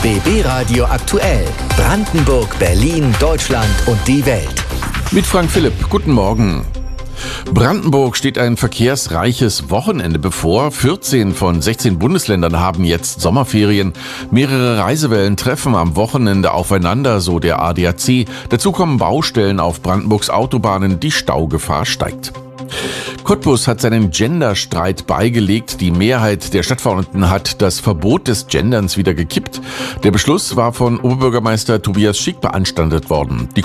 BB Radio aktuell. Brandenburg, Berlin, Deutschland und die Welt. Mit Frank Philipp. Guten Morgen. Brandenburg steht ein verkehrsreiches Wochenende bevor. 14 von 16 Bundesländern haben jetzt Sommerferien. Mehrere Reisewellen treffen am Wochenende aufeinander, so der ADAC. Dazu kommen Baustellen auf Brandenburgs Autobahnen. Die Staugefahr steigt. Cottbus hat seinen Genderstreit beigelegt. Die Mehrheit der Stadtverordneten hat das Verbot des Genderns wieder gekippt. Der Beschluss war von Oberbürgermeister Tobias Schick beanstandet worden. Die